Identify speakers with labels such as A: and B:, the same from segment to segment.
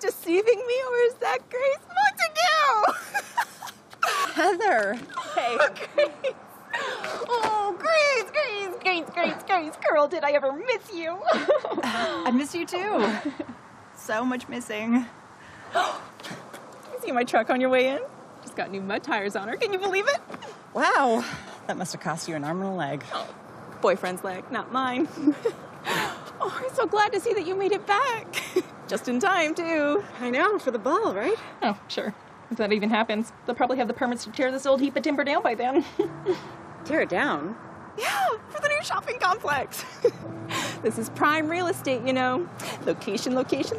A: deceiving me, or is that Grace Montague?
B: Heather. Hey.
A: Grace. Oh, Grace. Girl, did I ever miss you?
B: I miss you too. So much missing.
A: You see my truck on your way in? Just got new mud tires on her. Can you believe it?
B: Wow. That must have cost you an arm and a leg.
A: Oh, boyfriend's leg, not mine. Oh, I'm so glad to see that you made it back. Just in time, too.
B: I know, for the ball, right?
A: Oh, sure. If that even happens, they'll probably have the permits to tear this old heap of timber down by then.
B: Tear it down?
A: Yeah, for the new shopping complex. This is prime real estate, you know. Location. You'd be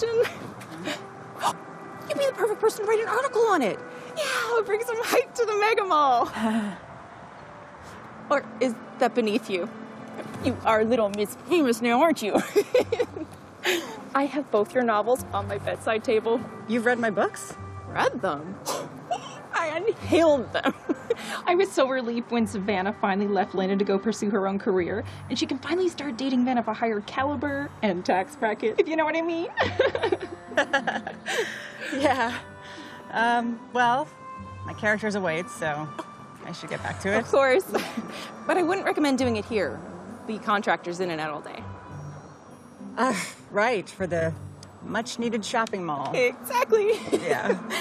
A: the perfect person to write an article on it. Yeah, it'll bring some hype to the mega mall. Or is that beneath you? You are little Miss Famous now, aren't you? I have both your novels on my bedside table.
B: You've read my books?
A: Read them? I inhaled them. I was so relieved when Savannah finally left London to go pursue her own career, and she can finally start dating men of a higher caliber and tax bracket, if you know what I mean.
B: Yeah. Well, my character's away, so I should get back to it.
A: Of course. But I wouldn't recommend doing it here. Be contractors in and out all day.
B: Right, for the much-needed shopping mall.
A: Exactly.
B: Yeah.